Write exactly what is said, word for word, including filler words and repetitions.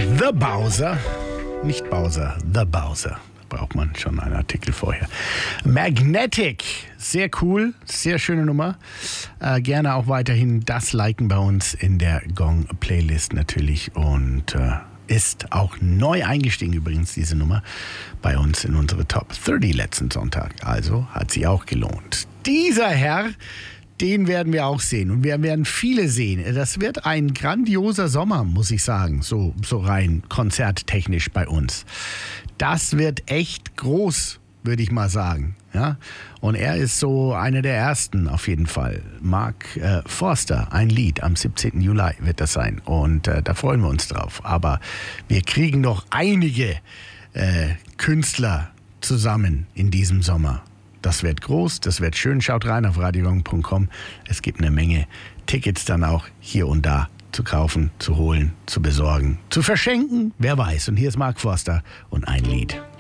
The Bowser. Nicht Bowser, The Bowser. Da braucht man schon einen Artikel vorher. Magnetic. Sehr cool, sehr schöne Nummer. Äh, gerne auch weiterhin das liken bei uns in der Gong-Playlist natürlich. Und äh, ist auch neu eingestiegen übrigens, diese Nummer, bei uns in unsere Top dreißig letzten Sonntag. Also hat sie auch gelohnt. Dieser Herr, den werden wir auch sehen. Und wir werden viele sehen. Das wird ein grandioser Sommer, muss ich sagen. So, so rein konzerttechnisch bei uns. Das wird echt groß, würde ich mal sagen. Ja? Und er ist so einer der Ersten auf jeden Fall. Mark äh, Forster, ein Lied. Am siebzehnten Juli wird das sein. Und äh, da freuen wir uns drauf. Aber wir kriegen noch einige äh, Künstler zusammen in diesem Sommer. Das wird groß, das wird schön. Schaut rein auf radiogong punkt com. Es gibt eine Menge Tickets dann auch hier und da zu kaufen, zu holen, zu besorgen, zu verschenken. Wer weiß. Und hier ist Mark Forster und ein Lied.